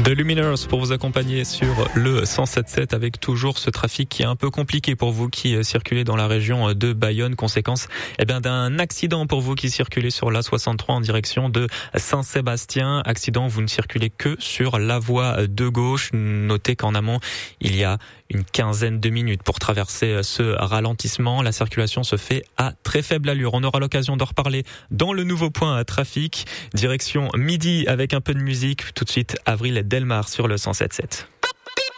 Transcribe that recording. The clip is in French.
The Luminers pour vous accompagner sur le 107.7 avec toujours ce trafic qui est un peu compliqué pour vous qui circulez dans la région de Bayonne. Conséquence d'un accident pour vous qui circulez sur l'A63 en direction de Saint-Sébastien. Accident, vous ne circulez que sur la voie de gauche. Notez qu'en amont, il y a une quinzaine de minutes pour traverser ce ralentissement. La circulation se fait à très faible allure. On aura l'occasion d'en reparler dans le nouveau point à trafic. Direction midi avec un peu de musique. Tout de suite, Avril Delmar sur le 107.7.